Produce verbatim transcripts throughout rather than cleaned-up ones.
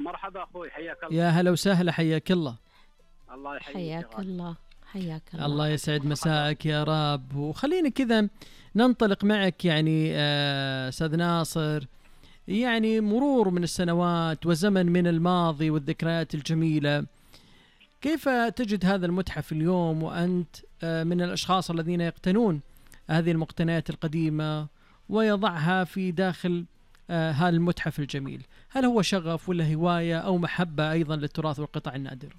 مرحبا أخوي، حياك الله. يا هلا وسهلا، حياك الله. الله يحييك. حياك الله، حياك الله. الله يسعد مساءك يا رب. وخلينا كذا ننطلق معك يعني أستاذ ناصر، يعني مرور من السنوات وزمن من الماضي والذكريات الجميلة، كيف تجد هذا المتحف اليوم وأنت من الأشخاص الذين يقتنون هذه المقتنيات القديمة ويضعها في داخل هذا المتحف الجميل؟ هل هو شغف ولا هواية أو محبة أيضا للتراث والقطع النادرة؟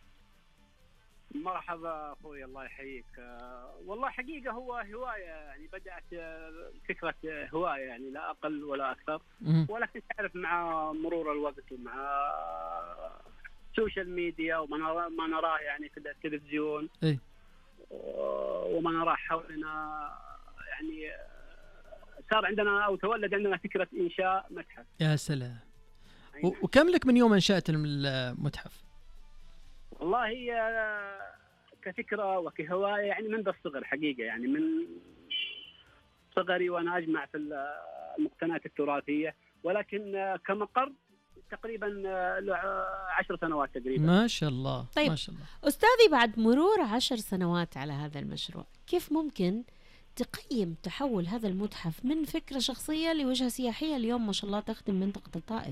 مرحبا أخوي، الله يحييك. أه والله حقيقة هو هواية، يعني بدأت فكرة هواية يعني لا أقل ولا أكثر، ولكن تعرف مع مرور الوقت ومع السوشيال ميديا وما نراه يعني في التلفزيون إيه؟ وما نراه حولنا، يعني صار عندنا أو تولد عندنا فكرة إنشاء متحف. يا سلام. وكم لك من يوم أنشأت المتحف؟ والله هي كفكرة وكهواية يعني من الصغر حقيقة، يعني من صغري وأنا أجمع في المقتنيات التراثية، ولكن كمقر تقريبا عشر سنوات تقريبا. ما شاء الله. طيب ما شاء الله. أستاذي، بعد مرور عشر سنوات على هذا المشروع، كيف ممكن تقيم تحول هذا المتحف من فكرة شخصية لوجهة سياحية اليوم ما شاء الله تخدم منطقة الطائف؟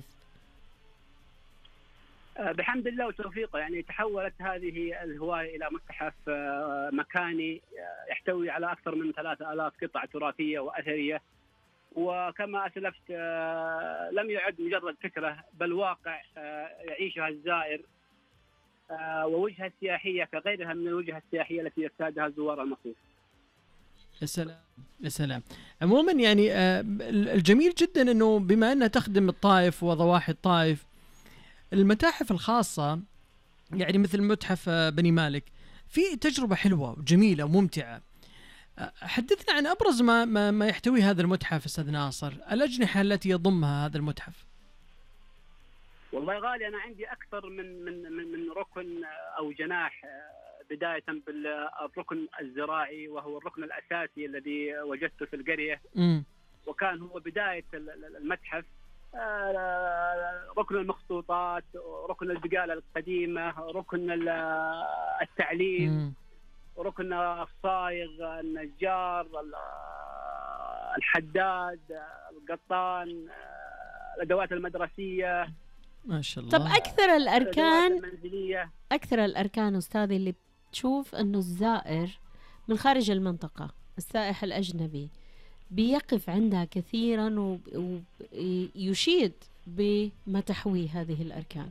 بحمد الله وتوفيقه يعني تحولت هذه الهواية إلى متحف مكاني يحتوي على أكثر من ثلاثة آلاف قطعة تراثية وأثرية، وكما أسلفت لم يعد مجرد فكرة بل واقع يعيشها الزائر ووجهة سياحية كغيرها من الوجهة السياحية التي يرتادها زوار المصيف. السلام السلام. عموما يعني الجميل جدا أنه بما أنها تخدم الطائف وضواحي الطائف، المتاحف الخاصة يعني مثل متحف بني مالك في تجربة حلوة وجميلة وممتعة. حدثنا عن أبرز ما, ما, ما يحتوي هذا المتحف أستاذ ناصر، الأجنحة التي يضمها هذا المتحف. والله غالي، أنا عندي أكثر من من من, من ركن أو جناح، بداية بالركن الزراعي وهو الركن الأساسي الذي وجدته في القرية م. وكان هو بداية المتحف. ركن المخطوطات، ركن البقالة القديمة، ركن التعليم م. ركن الصايغ، النجار، الحداد، القطان، الأدوات المدرسية. ما شاء الله. طب أكثر الأركان أكثر الأركان أستاذي اللي تشوف أنه الزائر من خارج المنطقة، السائح الأجنبي، بيقف عندها كثيرا ويشيد بما تحوي هذه الأركان؟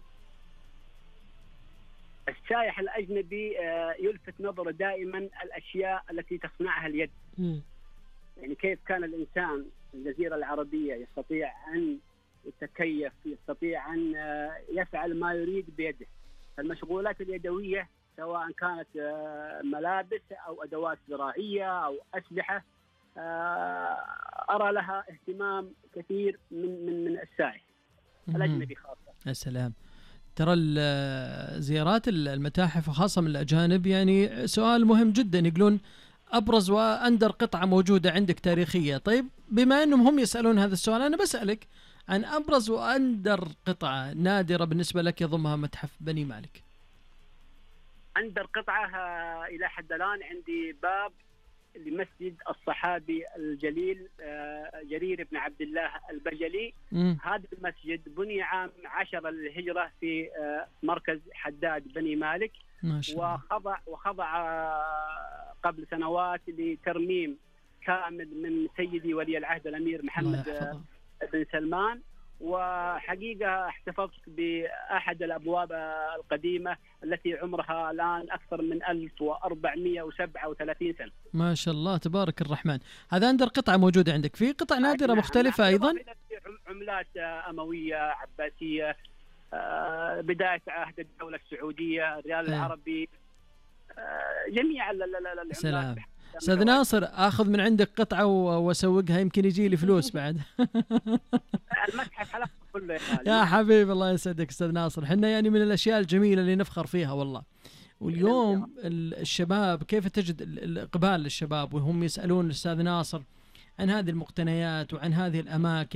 السائح الأجنبي يلفت نظره دائما الأشياء التي تصنعها اليد. م. يعني كيف كان الإنسان في الجزيرة العربية يستطيع أن يتكيف، يستطيع أن يفعل ما يريد بيده. المشغولات اليدوية سواء كانت ملابس أو أدوات زراعية أو أسلحة أرى لها اهتمام كثير من من من السائح الأجنبي خاصة. السلام. ترى زيارات المتاحف وخاصة من الأجانب يعني سؤال مهم جدا، يقولون أبرز وأندر قطعة موجودة عندك تاريخية. طيب بما أنهم هم يسألون هذا السؤال، أنا بسألك عن أبرز وأندر قطعة نادرة بالنسبة لك يضمها متحف بني مالك. أندر قطعة إلى حد الآن عندي باب لمسجد الصحابي الجليل جرير بن عبد الله البجلي. م. هذا المسجد بني عام عشرة للهجرة في مركز حداد بني مالك، وخضع وخضع قبل سنوات لترميم كامل من سيدي ولي العهد الأمير محمد بن سلمان. وحقيقة احتفظت بأحد الأبواب القديمة التي عمرها الآن أكثر من ألف وأربعمائة وسبعة وثلاثين سنة. ما شاء الله تبارك الرحمن. هذا أندر قطعة موجودة عندك، في قطع نادرة نعم مختلفة أيضا؟ عملات أموية عباسية، بداية عهد الدولة السعودية، الريال أه. العربي، جميع العملات. سلام. أستاذ ناصر أخذ من عندك قطعة وأسوقها يمكن يجي لي فلوس بعد. المتحف حلقة كله يا حبيب الله يسعدك أستاذ ناصر. حنا يعني من الأشياء الجميلة اللي نفخر فيها والله. واليوم الشباب كيف تجد الإقبال للشباب وهم يسألون الأستاذ ناصر عن هذه المقتنيات وعن هذه الأماكن؟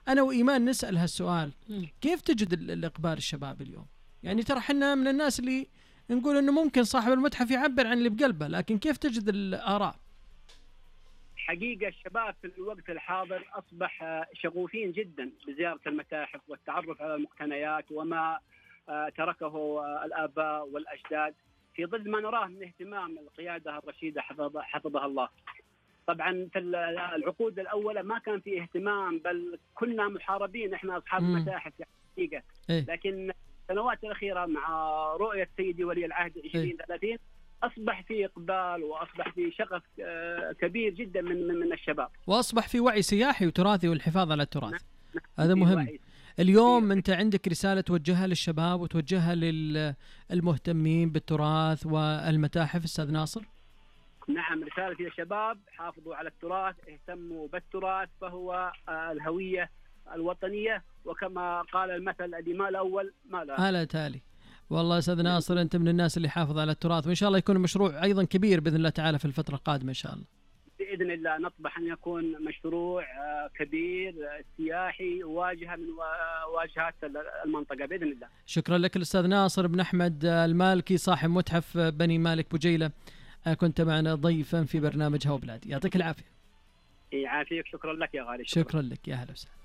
انا وايمان نسال هالسؤال، كيف تجد الاقبال الشباب اليوم؟ يعني ترى احنا من الناس اللي نقول انه ممكن صاحب المتحف يعبر عن اللي بقلبه، لكن كيف تجد الاراء؟ حقيقة الشباب في الوقت الحاضر أصبح شغوفين جدا بزيارة المتاحف والتعرف على المقتنيات وما تركه الآباء والأجداد في ظل ما نراه من اهتمام القيادة الرشيدة حفظها الله. طبعا في العقود الأولى ما كان في اهتمام، بل كنا محاربين احنا أصحاب المتاحف حقيقة. لكن السنوات الأخيرة مع رؤية سيدي ولي العهد عشرين ثلاثين أصبح في إقبال وأصبح في شغف كبير جدا من من الشباب، وأصبح في وعي سياحي وتراثي والحفاظ على التراث. هذا مهم. اليوم أنت عندك رسالة توجهها للشباب وتوجهها للمهتمين بالتراث والمتاحف أستاذ ناصر؟ نعم، رسالتي للشباب: حافظوا على التراث، اهتموا بالتراث، فهو الهوية الوطنية، وكما قال المثل اللي ما الأول ما لا هلا تالي. والله أستاذ ناصر أنت من الناس اللي حافظ على التراث، وإن شاء الله يكون مشروع أيضا كبير بإذن الله تعالى في الفترة القادمة إن شاء الله. بإذن الله نطمح أن يكون مشروع كبير سياحي واجهة من واجهات المنطقة بإذن الله. شكرا لك الأستاذ ناصر بن أحمد المالكي صاحب متحف بني مالك بجيلة، كنت معنا ضيفا في برنامج هوا بلادي. يعطيك العافية. يعافيك. شكرا لك يا غالي. شكرا, شكرا لك. يا هلا وسهلا.